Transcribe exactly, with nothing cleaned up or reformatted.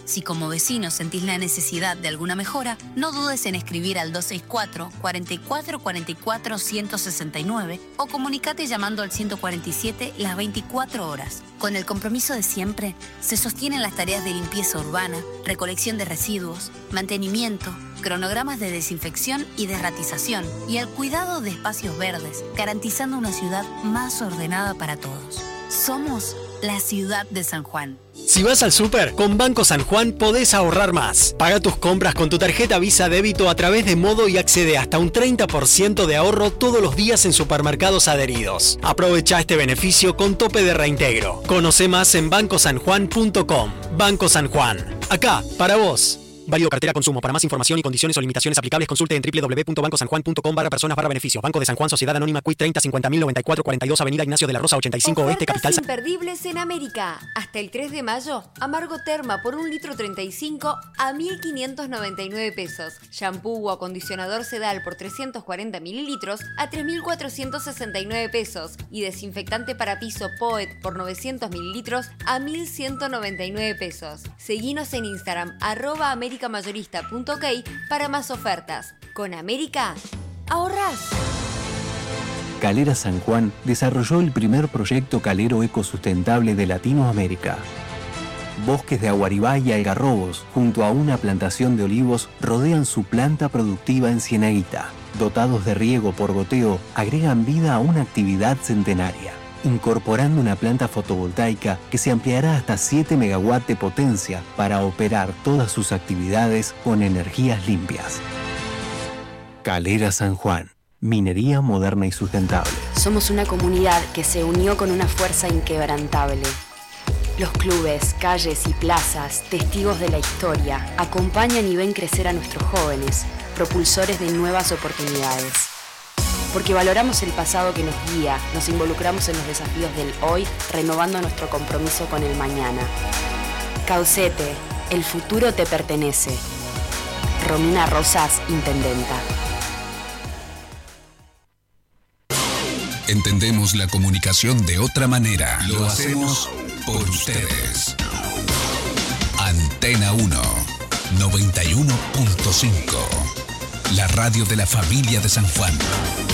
Si como vecino sentís la necesidad de alguna mejora, no dudes en escribir al dos seis cuatro, cuatro cuatro cuatro cuatro, uno seis nueve o comunicate llamando al ciento cuarenta y siete las veinticuatro horas. Con el compromiso de siempre, se sostienen las tareas de limpieza urbana, recolección de residuos, mantenimiento, cronogramas de desinfección y desratización y el cuidado de espacios verdes, garantizando una ciudad más ordenada para todos. Somos la ciudad de San Juan. Si vas al súper, con Banco San Juan podés ahorrar más. Paga tus compras con tu tarjeta Visa Débito a través de Modo y accede hasta un treinta por ciento de ahorro todos los días en supermercados adheridos. Aprovecha este beneficio con tope de reintegro. Conoce más en banco san juan punto com. Banco San Juan. Acá, para vos. Válido cartera consumo. Para más información y condiciones o limitaciones aplicables, consulte en doble u doble u doble u punto banco san juan punto com barra personas barra beneficios. Banco de San Juan, Sociedad Anónima Q I treinta cincuenta mil noventa y cuatro cuarenta y dos, Avenida Ignacio de la Rosa ochenta y cinco Oeste, Capital. Imperdibles en América. Hasta el tres de mayo, Amargo Terma por un litro treinta y cinco a mil quinientos noventa y nueve pesos. Shampoo o acondicionador Sedal por trescientos cuarenta mililitros a tres mil cuatrocientos sesenta y nueve pesos. Y desinfectante para piso Poet por novecientos mililitros a mil ciento noventa y nueve pesos. Seguinos en Instagram, arroba americamayorista punto ok para más ofertas. Con América, ahorrás. Calera San Juan desarrolló el primer proyecto calero ecosustentable de Latinoamérica. Bosques de aguaribá y algarrobos, junto a una plantación de olivos, rodean su planta productiva en Cieneguita. Dotados de riego por goteo, agregan vida a una actividad centenaria, incorporando una planta fotovoltaica que se ampliará hasta siete megawatts de potencia para operar todas sus actividades con energías limpias. Calera San Juan. Minería moderna y sustentable. Somos una comunidad que se unió con una fuerza inquebrantable. Los clubes, calles y plazas, testigos de la historia, acompañan y ven crecer a nuestros jóvenes, propulsores de nuevas oportunidades. Porque valoramos el pasado que nos guía, nos involucramos en los desafíos del hoy, renovando nuestro compromiso con el mañana. Caucete, el futuro te pertenece. Romina Rosas, Intendenta. Entendemos la comunicación de otra manera. Lo hacemos por ustedes. Antena uno, noventa y uno punto cinco. La radio de la familia de San Juan.